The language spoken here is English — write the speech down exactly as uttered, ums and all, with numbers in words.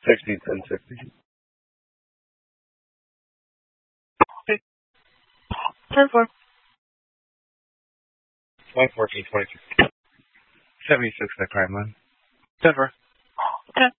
sixty, ten, sixty. ten four. one fourteen, twenty-two. seventy-six, that crime line. ten four. ten.